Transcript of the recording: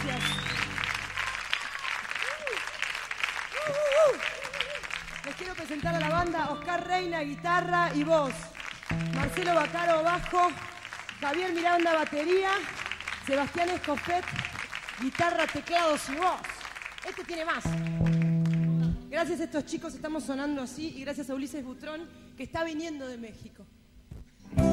gracias. Les quiero presentar a la banda: Oscar Reina, guitarra y voz, Marcelo Bacaro, bajo, Javier Miranda, batería, Sebastián Escofet, guitarra, teclados y voz. Este tiene más. Gracias a estos chicos estamos sonando así, y gracias a Ulises Butrón, que está viniendo de México.